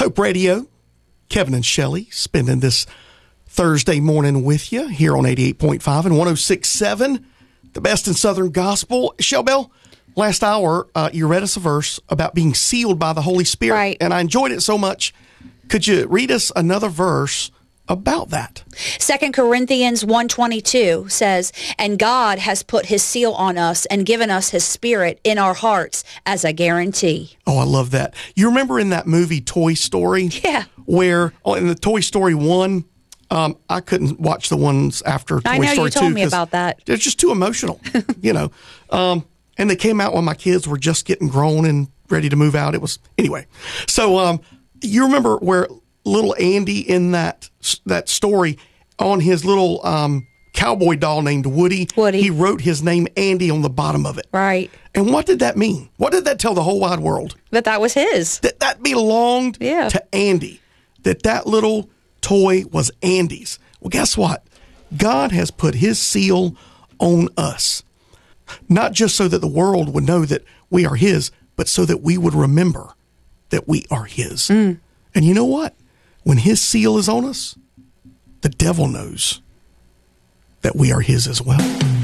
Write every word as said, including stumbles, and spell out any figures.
Hope Radio. Kevin and Shelley spending this Thursday morning with you here on eighty-eight point five and one oh six point seven, the best in Southern Gospel. Shell Bell, last hour, uh, you read us a verse about being sealed by the Holy Spirit, right. and I enjoyed it so much. Could you read us another verse about that? Second Corinthians one twenty-two says, and God has put his seal on us and given us his Spirit in our hearts as a guarantee. Oh, I love that. You remember in that movie Toy Story? Yeah. Where, oh, in the Toy Story one, um, I couldn't watch the ones after Toy I know, Story you told two, me about that. They're just too emotional, you know. Um, and they came out when my kids were just getting grown and ready to move out. It was, anyway. So um, you remember where little Andy in that that story on his little um, cowboy doll named Woody, Woody, he wrote his name Andy on the bottom of it. Right. And what did that mean? What did that tell the whole wide world? That that was his. That that belonged yeah. to Andy. That that little toy was Andy's. Well, guess what? God has put his seal on us. Not just so that the world would know that we are his, but so that we would remember that we are his. Mm. And you know what? When his seal is on us, the devil knows that we are his as well.